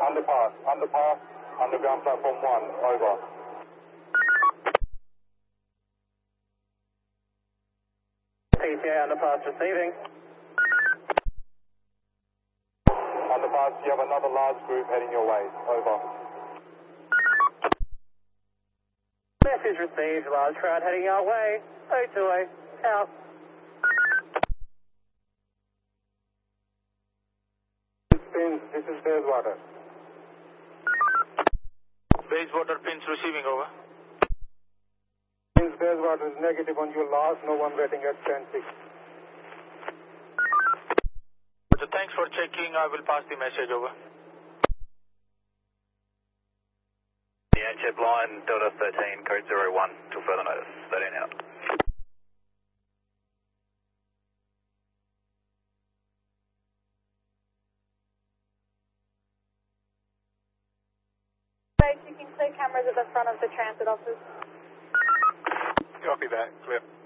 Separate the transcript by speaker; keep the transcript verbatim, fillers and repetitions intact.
Speaker 1: Underpass, underpass, underground platform one, over.
Speaker 2: P T A underpass receiving.
Speaker 1: Underpass, you have another large group heading your way, over.
Speaker 2: Message received, large crowd heading our way. O two A, out.
Speaker 1: Pins, this is Bayswater.
Speaker 3: Bayswater pins receiving, over.
Speaker 1: Pins Bayswater is negative on your last, no one waiting at ten six.
Speaker 3: So thanks for checking, I will pass the message, over.
Speaker 4: The Anchep line, Delta thirteen, code zero one, till further notice, thirteen out.
Speaker 5: You can clear cameras at the front of the transit office.
Speaker 3: Copy that, clear.